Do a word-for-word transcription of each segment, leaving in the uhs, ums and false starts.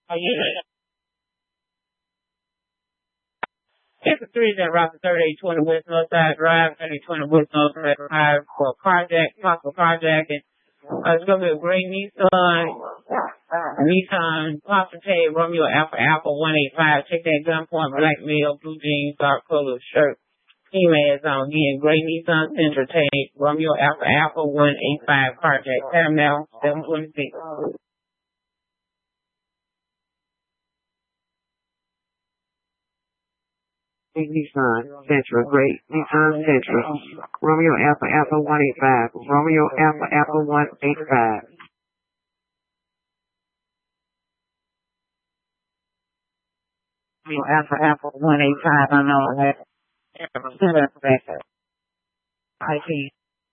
Oh, yeah. It's a three that route thirty-eight twenty West Northside Drive, thirty twenty West Northside Drive for carjack, possible carjacking. Uh, it's going to be a gray Nissan, Nissan Concentrate Romeo Alpha Alpha one eighty-five. Check that gunpoint, black male, blue jeans, dark colored shirt. Females on again, gray Nissan Sentra Tape, Romeo Alpha Alpha one eighty-five carjack. Adam now, seven twenty-six. Nissan Sentra, great Nissan Sentra, Romeo Alpha Alpha one eighty-five, Romeo Alpha Alpha one eighty-five. Romeo Alpha Alpha one eighty-five, I know that. I see.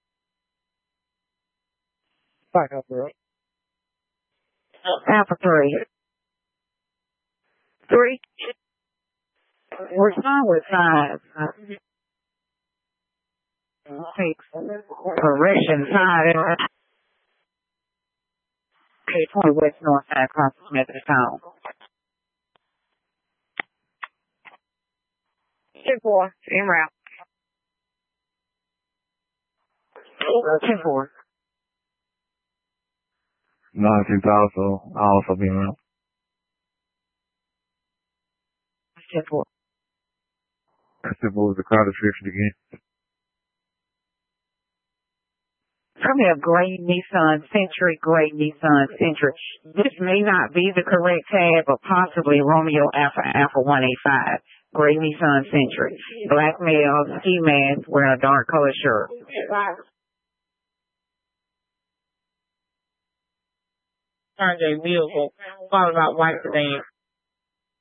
Fuck up, girl. Alpha three. Three? We're starting with five. Six. Correction, five. Okay, twenty West Northside across the Smith town. ten four, same route. ten four. nineteen also, also being around. ten four. ten four was the car description again. Come here, gray Nissan Century, gray Nissan Century. This may not be the correct tag, but possibly Romeo Alpha Alpha one eighty-five. Gray Nissan Century. Black male, ski mask, wearing a dark color shirt. R J vehicle, followed by white sedan.